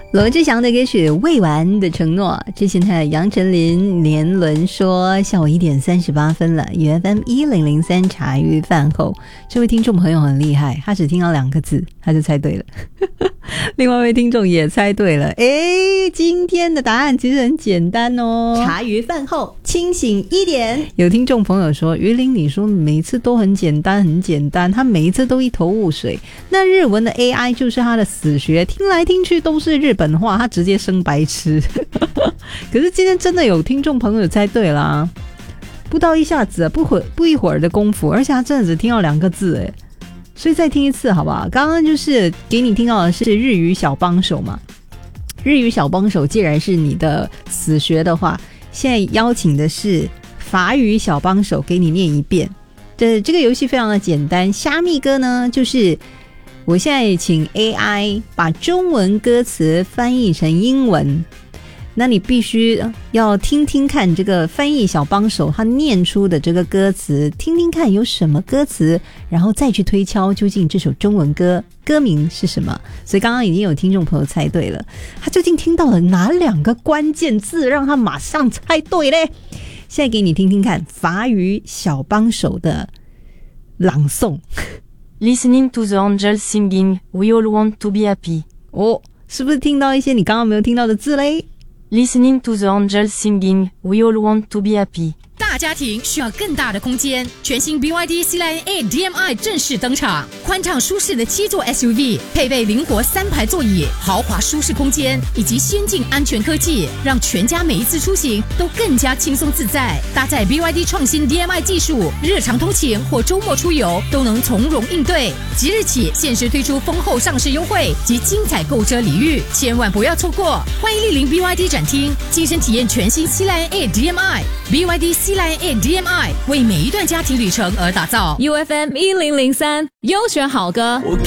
罗志祥的歌曲《未完的承诺》，之前还有杨丞琳年轮说下午1点38分了，UFM 1003茶余饭后，这位听众朋友很厉害，他只听到2个字他就猜对了另外一位听众也猜对了，今天的答案其实很简单哦， 茶余饭后清醒1点。 有听众朋友说于林你说每次都很简单很简单，他每一次都一头雾水，那日文的 AI 就是他的死穴，听来听去都是日本话，他直接生白痴可是今天真的有听众朋友猜对啦，不到一下子不一会儿的功夫，而且他真的只听到2个字所以再听一次好不好？刚刚就是给你听到的是日语小帮手嘛，日语小帮手既然是你的死穴的话，现在邀请的是法语小帮手给你念一遍。这个游戏非常的简单，虾米歌呢就是我现在请 AI 把中文歌词翻译成英文，那你必须要听听看这个翻译小帮手他念出的这个歌词，听听看有什么歌词，然后再去推敲究竟这首中文歌名是什么。所以刚刚已经有听众朋友猜对了，他究竟听到了哪2个关键字让他马上猜对嘞？现在给你听听看法语小帮手的朗诵。 Listening to the angels singing, we all want to be happy. 是不是听到一些你刚刚没有听到的字嘞？ Listening to the angels singing, we all want to be happy. 大家庭需要更大的空间，全新 BYD C-Line A DM-i 正式登场，宽敞舒适的7座 SUV， 配备灵活3排座椅，豪华舒适空间以及先进安全科技，让全家每一次出行都更加轻松自在。搭载 BYD 创新 DM-i 技术，日常通勤或周末出游都能从容应对。即日起限时推出丰厚上市优惠及精彩购车礼遇，千万不要错过！欢迎莅临 BYD 展厅，亲身体验全新 C-Line A DM-i。 BYD C-Line A DM-i 为每一段家庭旅程而打造。 UFM 1003优选好歌。 我